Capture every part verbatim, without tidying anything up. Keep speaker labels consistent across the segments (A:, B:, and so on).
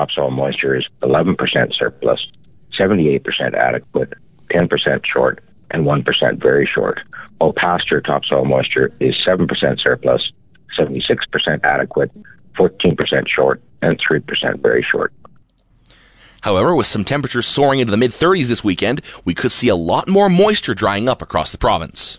A: topsoil moisture is eleven percent surplus, seventy-eight percent adequate, ten percent short, and one percent very short, while pasture topsoil moisture is seven percent surplus, seventy-six percent adequate, fourteen percent short, and three percent very short.
B: However, with some temperatures soaring into the mid-thirties this weekend, we could see a lot more moisture drying up across the province.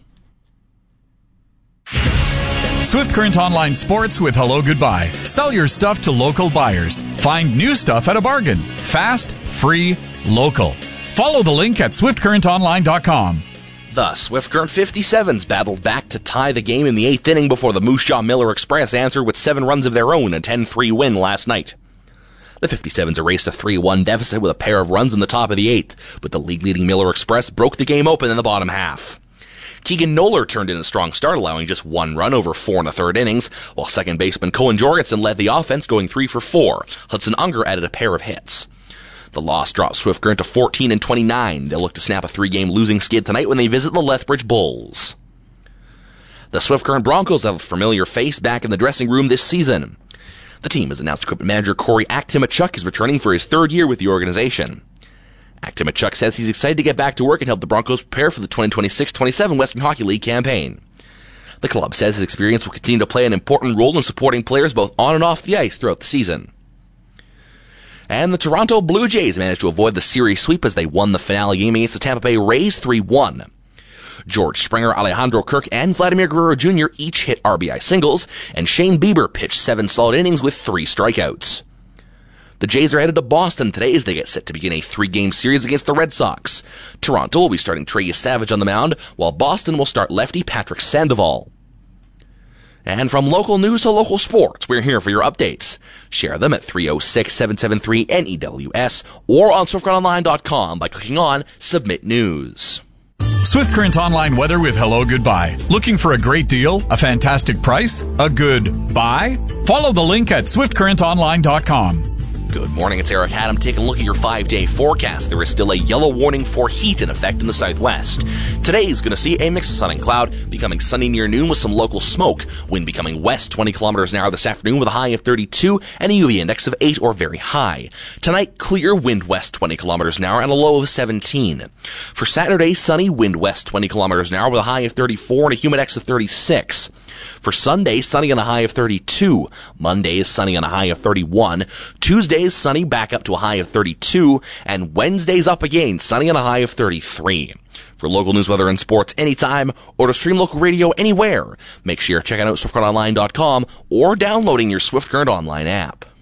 C: Swift Current Online Sports with Hello Goodbye. Sell your stuff to local buyers. Find new stuff at a bargain. Fast, free, local. Follow the link at swift current online dot com.
B: The Swift Current fifty-sevens battled back to tie the game in the eighth inning before the Moose Jaw Miller Express answered with seven runs of their own, a ten three win last night. The fifty-sevens erased a three one deficit with a pair of runs in the top of the eighth, but the league-leading Miller Express broke the game open in the bottom half. Keegan Noller turned in a strong start, allowing just one run over four and a third innings, while second baseman Cohen Jorgensen led the offense, going three for four. Hudson Unger added a pair of hits. The loss drops Swift Current to fourteen and twenty-nine. They'll look to snap a three-game losing skid tonight when they visit the Lethbridge Bulls. The Swift Current Broncos have a familiar face back in the dressing room this season. The team has announced equipment manager Corey Aktimachuk is returning for his third year with the organization. Aktimachuk says he's excited to get back to work and help the Broncos prepare for the twenty twenty-six twenty-seven Western Hockey League campaign. The club says his experience will continue to play an important role in supporting players both on and off the ice throughout the season. And the Toronto Blue Jays managed to avoid the series sweep as they won the finale game against the Tampa Bay Rays three one. George Springer, Alejandro Kirk, and Vladimir Guerrero Junior each hit R B I singles, and Shane Bieber pitched seven solid innings with three strikeouts. The Jays are headed to Boston today as they get set to begin a three-game series against the Red Sox. Toronto will be starting Trey Savage on the mound, while Boston will start lefty Patrick Sandoval. And from local news to local sports, we're here for your updates. Share them at three oh six, seven seven three, N E W S or on swift current online dot com by clicking on Submit News.
C: Swift Current Online weather with Hello Goodbye. Looking for a great deal, a fantastic price, a good buy? Follow the link at swift current online dot com.
B: Good morning, it's Eric Adam taking a look at your five-day forecast. There is still a yellow warning for heat in effect in the southwest. Today is going to see a mix of sun and cloud, becoming sunny near noon with some local smoke. Wind becoming west twenty kilometers an hour this afternoon with a high of thirty-two and a U V index of eight or very high. Tonight, clear, wind west twenty kilometers an hour and a low of seventeen. For Saturday, sunny, wind west twenty kilometers an hour with a high of thirty-four and a humidex of thirty-six. For Sunday, sunny and a high of thirty-two. Monday is sunny and a high of thirty-one. Tuesday is sunny, back up to a high of thirty-two. And Wednesday's up again, sunny and a high of thirty-three. For local news, weather, and sports anytime, or to stream local radio anywhere, make sure you're checking out swift current online dot com or downloading your Swift Current Online app.